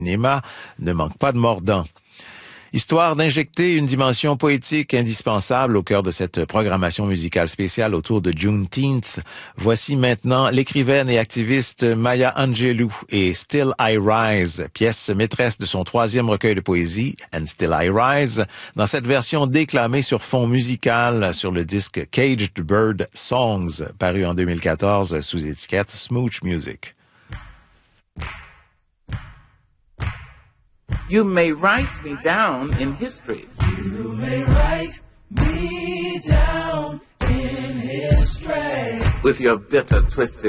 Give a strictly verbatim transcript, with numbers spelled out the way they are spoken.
cinéma ne manque pas de mordant. Histoire d'injecter une dimension poétique indispensable au cœur de cette programmation musicale spéciale autour de Juneteenth, voici maintenant l'écrivaine et activiste Maya Angelou et Still I Rise, pièce maîtresse de son troisième recueil de poésie, And Still I Rise, dans cette version déclamée sur fond musical sur le disque Caged Bird Songs, paru en deux mille quatorze sous étiquette Smooch Music. You may write me down in history. You may write me down in history. With your bitter, twisted